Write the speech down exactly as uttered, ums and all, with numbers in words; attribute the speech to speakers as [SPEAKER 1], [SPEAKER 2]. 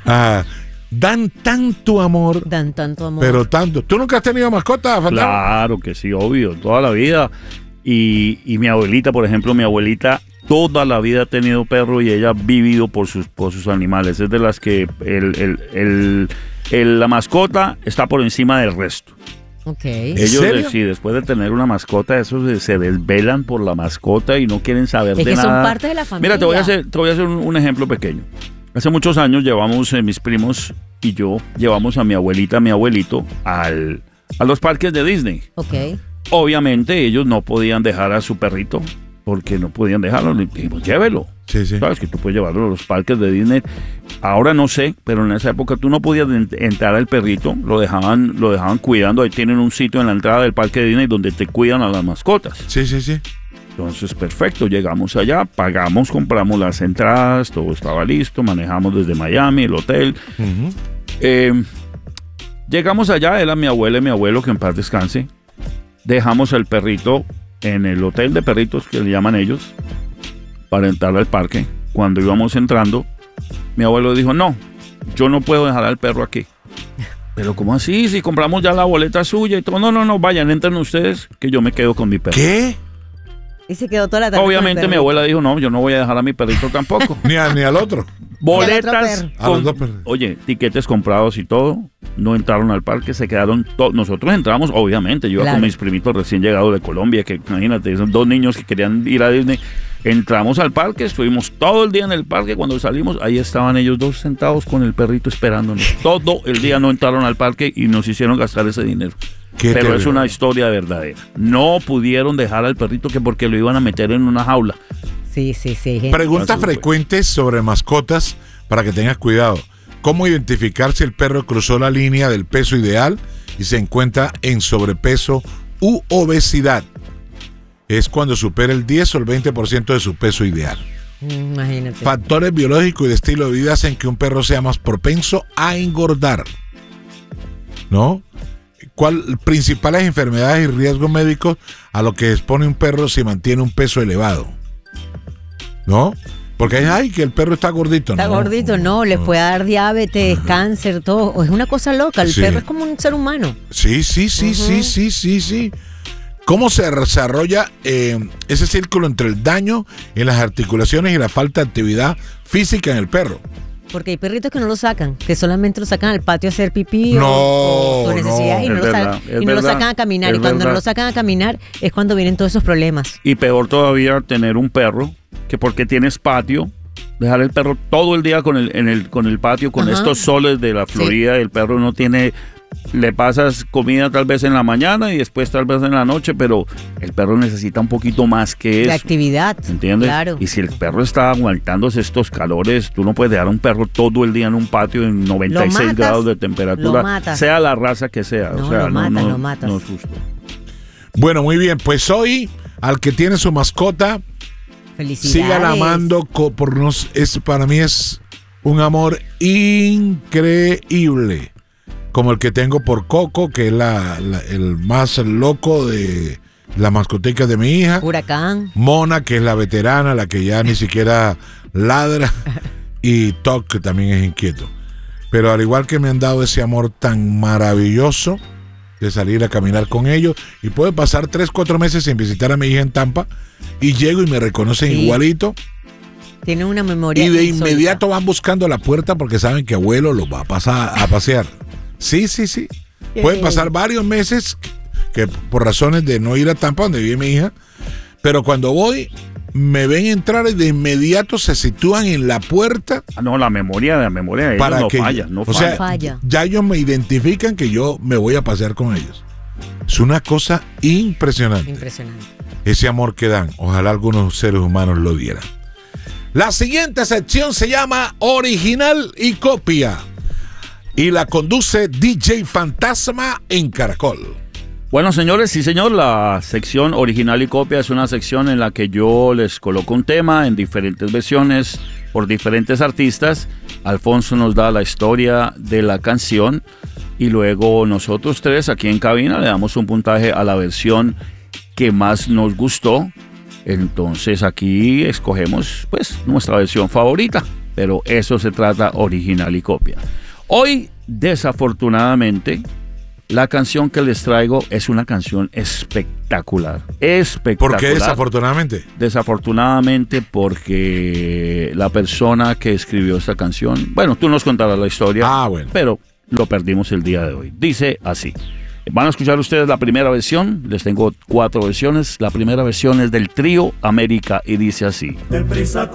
[SPEAKER 1] Ah, dan tanto amor.
[SPEAKER 2] Dan tanto amor.
[SPEAKER 1] Pero tanto. ¿Tú nunca has tenido mascota, Fantasma?
[SPEAKER 3] Claro que sí, obvio, toda la vida. Y, y mi abuelita, por ejemplo, mi abuelita toda la vida ha tenido perro y ella ha vivido por sus, por sus animales. Es de las que el, el, el, el, la mascota está por encima del resto.
[SPEAKER 2] Okay.
[SPEAKER 1] ¿En
[SPEAKER 3] Ellos,
[SPEAKER 1] serio?
[SPEAKER 3] sí, después de tener una mascota, esos se, se desvelan por la mascota y no quieren saber
[SPEAKER 2] Es
[SPEAKER 3] de
[SPEAKER 2] que son
[SPEAKER 3] nada.
[SPEAKER 2] parte de la familia.
[SPEAKER 3] Mira, te voy a hacer, te voy a hacer un, un ejemplo pequeño. Hace muchos años llevamos, eh, mis primos y yo, llevamos a mi abuelita, a mi abuelito, al, a los parques de Disney.
[SPEAKER 2] Ok.
[SPEAKER 3] Obviamente ellos no podían dejar a su perrito, porque no podían dejarlo. Le dijimos, llévelo.
[SPEAKER 1] Sí, sí.
[SPEAKER 3] Sabes que tú puedes llevarlo a los parques de Disney. Ahora no sé, pero en esa época tú no podías en- entrar al perrito, lo dejaban, lo dejaban cuidando. Ahí tienen un sitio en la entrada del parque de Disney donde te cuidan a las mascotas.
[SPEAKER 1] Sí, sí, sí.
[SPEAKER 3] Entonces, perfecto, llegamos allá, pagamos, compramos las entradas, todo estaba listo, manejamos desde Miami, el hotel.
[SPEAKER 1] Ujú.
[SPEAKER 3] Eh, llegamos allá, era mi abuela y mi abuelo, que en paz descanse. Dejamos el perrito en el hotel de perritos, que le llaman ellos, para entrar al parque. Cuando íbamos entrando, mi abuelo dijo, no, yo no puedo dejar al perro aquí. Pero ¿cómo así? Si compramos ya la boleta suya y todo. No, no, no, vayan, entren ustedes, que yo me quedo con mi perro.
[SPEAKER 1] ¿Qué?
[SPEAKER 2] Y se quedó toda la tarde.
[SPEAKER 3] Obviamente
[SPEAKER 2] con el
[SPEAKER 3] mi
[SPEAKER 2] perrito.
[SPEAKER 3] abuela dijo, no, yo no voy a dejar a mi perrito tampoco.
[SPEAKER 1] Ni, a- ni al otro.
[SPEAKER 3] Boletas,
[SPEAKER 2] perro.
[SPEAKER 1] A los
[SPEAKER 3] con-
[SPEAKER 1] dos perros.
[SPEAKER 3] oye, tiquetes comprados y todo, no entraron al parque, se quedaron todos. Nosotros entramos, obviamente, yo iba
[SPEAKER 2] Claro.
[SPEAKER 3] con mis primitos recién llegados de Colombia, que imagínate, son dos niños que querían ir a Disney. Entramos al parque, estuvimos todo el día en el parque. Cuando salimos, ahí estaban ellos dos sentados con el perrito esperándonos. Todo el día no entraron al parque y nos hicieron gastar ese dinero.
[SPEAKER 1] Qué
[SPEAKER 3] Pero
[SPEAKER 1] terrible.
[SPEAKER 3] es una historia verdadera. No pudieron dejar al perrito que porque lo iban a meter en una jaula.
[SPEAKER 2] Sí, sí, sí. gente.
[SPEAKER 1] Preguntas
[SPEAKER 3] Eso fue.
[SPEAKER 1] frecuentes sobre mascotas para que tengas cuidado. ¿Cómo identificar si el perro cruzó la línea del peso ideal y se encuentra en sobrepeso u obesidad? Es cuando supera el diez o el veinte por ciento de su peso ideal.
[SPEAKER 2] Mm, Imagínate.
[SPEAKER 1] Factores biológicos y de estilo de vida hacen que un perro sea más propenso a engordar. ¿No? ¿Cuál principales enfermedades y riesgos médicos a lo que expone un perro si mantiene un peso elevado? ¿No? Porque hay, ay, que el perro está gordito.
[SPEAKER 2] Está
[SPEAKER 1] no,
[SPEAKER 2] gordito, no, le puede dar diabetes, cáncer, todo. Es una cosa loca. El
[SPEAKER 1] Sí.
[SPEAKER 2] perro es como un ser humano.
[SPEAKER 1] Sí, sí, sí, sí, sí, sí, sí. ¿Cómo se desarrolla eh, ese círculo entre el daño en las articulaciones y la falta de actividad física en el perro?
[SPEAKER 2] Porque hay perritos que no lo sacan, que solamente lo sacan al patio a hacer pipí o-
[SPEAKER 1] No,
[SPEAKER 2] o, su necesidad y,
[SPEAKER 3] no.
[SPEAKER 2] no,
[SPEAKER 3] Es
[SPEAKER 2] lo, sa-
[SPEAKER 3] verdad, es
[SPEAKER 2] y no lo
[SPEAKER 3] verdad,
[SPEAKER 2] sacan a caminar.
[SPEAKER 3] es
[SPEAKER 2] Y cuando no
[SPEAKER 3] verdad.
[SPEAKER 2] lo sacan a caminar es cuando vienen todos esos problemas.
[SPEAKER 3] Y peor todavía tener un perro que porque tienes patio, dejar el perro todo el día con el, en el, con el patio, con
[SPEAKER 2] Ajá.
[SPEAKER 3] estos soles de la Florida, el perro no tiene, le pasas comida tal vez en la mañana y después tal vez en la noche, pero el perro necesita un poquito más que
[SPEAKER 2] De
[SPEAKER 3] eso.
[SPEAKER 2] actividad.
[SPEAKER 3] ¿Entiendes?
[SPEAKER 2] Claro.
[SPEAKER 3] Y si el perro está aguantándose estos calores, tú no puedes dejar a un perro todo el día en un patio en noventa y seis
[SPEAKER 2] matas,
[SPEAKER 3] grados de
[SPEAKER 2] lo
[SPEAKER 3] temperatura,
[SPEAKER 2] matas.
[SPEAKER 3] sea la raza que sea.
[SPEAKER 2] No,
[SPEAKER 3] o sea,
[SPEAKER 2] lo
[SPEAKER 3] no,
[SPEAKER 2] matas,
[SPEAKER 3] no,
[SPEAKER 2] lo matas.
[SPEAKER 3] no es justo.
[SPEAKER 1] Bueno, muy bien. Pues hoy, al que tiene su mascota,
[SPEAKER 2] Felicidades.
[SPEAKER 1] sígala amando. co- Por nos, es, para mí es un amor increíble. Como el que tengo por Coco, que es la, la- el más loco de las mascoticas de mi hija.
[SPEAKER 2] Huracán.
[SPEAKER 1] Mona, que es la veterana, la que ya ni siquiera ladra. Y Toc, que también es inquieto. Pero al igual que me han dado ese amor tan maravilloso de salir a caminar con ellos, y puede pasar tres, cuatro meses sin visitar a mi hija en Tampa, y llego y me reconocen
[SPEAKER 2] Sí.
[SPEAKER 1] igualito,
[SPEAKER 2] Tiene una memoria.
[SPEAKER 1] y de
[SPEAKER 2] insólita.
[SPEAKER 1] inmediato van buscando la puerta porque saben que abuelo los va a pasar a pasear. Sí, sí, sí.
[SPEAKER 2] Qué
[SPEAKER 1] Pueden
[SPEAKER 2] bien.
[SPEAKER 1] pasar varios meses que, que por razones de no ir a Tampa, donde vive mi hija, pero cuando voy, me ven entrar y de inmediato se sitúan en la puerta
[SPEAKER 3] Ah, no, la memoria, la memoria de ellos
[SPEAKER 1] para
[SPEAKER 3] no
[SPEAKER 1] que
[SPEAKER 3] falla, no
[SPEAKER 1] o
[SPEAKER 3] falla.
[SPEAKER 1] sea,
[SPEAKER 2] falla.
[SPEAKER 1] ya ellos me identifican que yo me voy a pasear con ellos. Es una cosa impresionante.
[SPEAKER 2] Impresionante.
[SPEAKER 1] Ese amor que dan. Ojalá algunos seres humanos lo dieran. La siguiente sección se llama Original y Copia. Y la conduce D J Fantasma en Caracol.
[SPEAKER 3] Bueno, señores, sí, señor, la sección original y copia es una sección en la que yo les coloco un tema en diferentes versiones por diferentes artistas. Alfonso nos da la historia de la canción y luego nosotros tres aquí en cabina le damos un puntaje a la versión que más nos gustó. Entonces aquí escogemos pues nuestra versión favorita. pero eso se trata original y copia. Hoy, desafortunadamente, la canción que les traigo es una canción espectacular. Espectacular.
[SPEAKER 1] ¿Por qué desafortunadamente?
[SPEAKER 3] Desafortunadamente porque la persona que escribió esta canción, bueno, tú nos contarás la historia,
[SPEAKER 1] ah, bueno.
[SPEAKER 3] pero lo perdimos el día de hoy. Dice así. Van a escuchar ustedes la primera versión. Les tengo cuatro versiones. La primera versión es del trío América y dice así.
[SPEAKER 4] Deprisa